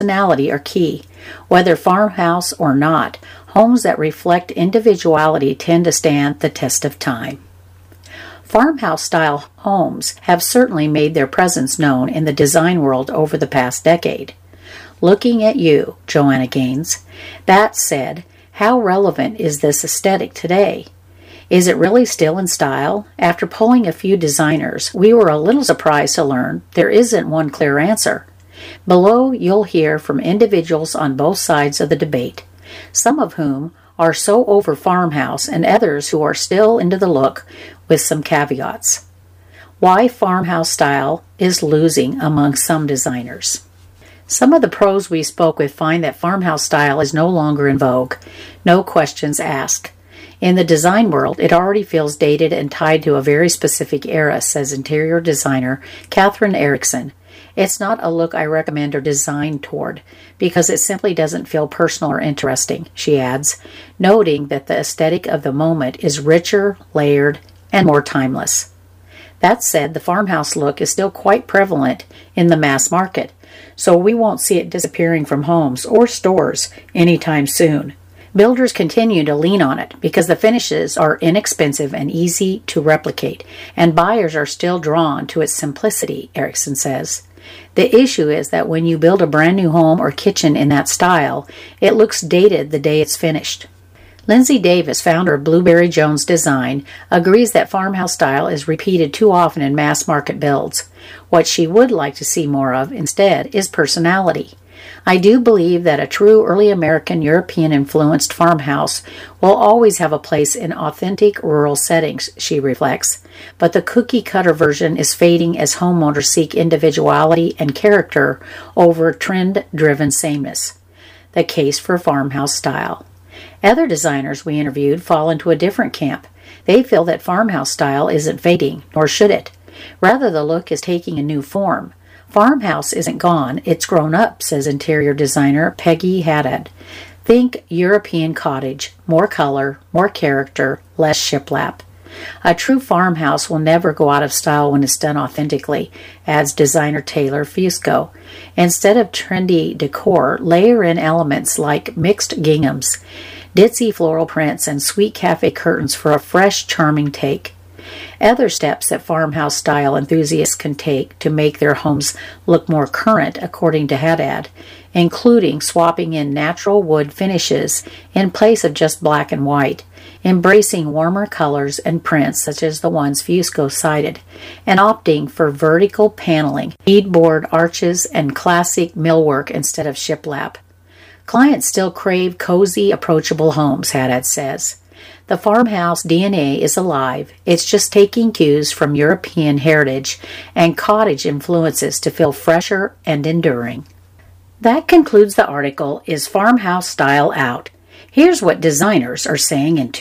personality are key. Whether farmhouse or not, homes that reflect individuality tend to stand the test of time. Farmhouse-style homes have certainly made their presence known in the design world over the past decade. Looking at you, Joanna Gaines. That said, how relevant is this aesthetic today? Is it really still in style? After polling a few designers, we were a little surprised to learn there isn't one clear answer. Below, you'll hear from individuals on both sides of the debate, some of whom are so over farmhouse and others who are still into the look with some caveats. Why farmhouse style is losing among some designers. Some of the pros we spoke with find that farmhouse style is no longer in vogue. No questions asked. In the design world, it already feels dated and tied to a very specific era, says interior designer Catherine Erickson. It's not a look I recommend or design toward, because it simply doesn't feel personal or interesting, she adds, noting that the aesthetic of the moment is richer, layered, and more timeless. That said, the farmhouse look is still quite prevalent in the mass market, so we won't see it disappearing from homes or stores anytime soon. Builders continue to lean on it because the finishes are inexpensive and easy to replicate, and buyers are still drawn to its simplicity, Erickson says. The issue is that when you build a brand new home or kitchen in that style, it looks dated the day it's finished. Lindsay Davis, founder of Blueberry Jones Design, agrees that farmhouse style is repeated too often in mass market builds. What she would like to see more of instead is personality. I do believe that a true early American European-influenced farmhouse will always have a place in authentic rural settings, she reflects, but the cookie-cutter version is fading as homeowners seek individuality and character over trend-driven sameness. The case for farmhouse style. Other designers we interviewed fall into a different camp. They feel that farmhouse style isn't fading, nor should it. Rather, the look is taking a new form. Farmhouse isn't gone, it's grown up, says interior designer Peggy Haddad. Think European cottage, more color, more character, less shiplap. A true farmhouse will never go out of style when it's done authentically, adds designer Taylor Fusco. Instead of trendy decor, layer in elements like mixed ginghams, ditzy floral prints, and sweet cafe curtains for a fresh, charming take. Other steps that farmhouse style enthusiasts can take to make their homes look more current, according to Haddad, including swapping in natural wood finishes in place of just black and white, embracing warmer colors and prints such as the ones Fusco cited, and opting for vertical paneling, beadboard arches, and classic millwork instead of shiplap. Clients still crave cozy, approachable homes, Haddad says. The farmhouse DNA is alive. It's just taking cues from European heritage and cottage influences to feel fresher and enduring. That concludes the article, Is Farmhouse Style Out? Here's what designers are saying in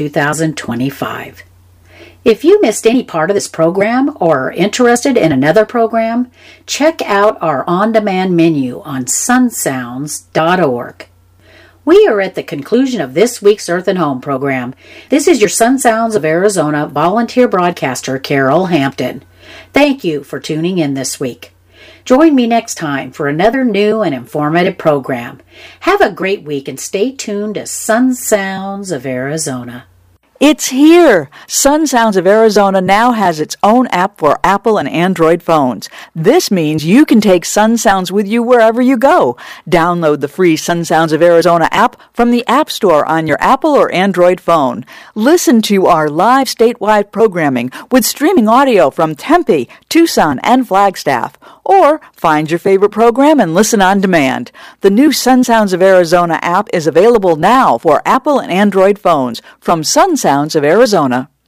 2025. If you missed any part of this program or are interested in another program, check out our on-demand menu on sunsounds.org. We are at the conclusion of this week's Earth and Home program. This is your Sun Sounds of Arizona volunteer broadcaster, Carol Hampton. Thank you for tuning in this week. Join me next time for another new and informative program. Have a great week and stay tuned to Sun Sounds of Arizona. It's here! Sun Sounds of Arizona now has its own app for Apple and Android phones. This means you can take Sun Sounds with you wherever you go. Download the free Sun Sounds of Arizona app from the App Store on your Apple or Android phone. Listen to our live statewide programming with streaming audio from Tempe, Tucson, and Flagstaff. Or find your favorite program and listen on demand. The new Sun Sounds of Arizona app is available now for Apple and Android phones from Sun Sounds of Arizona.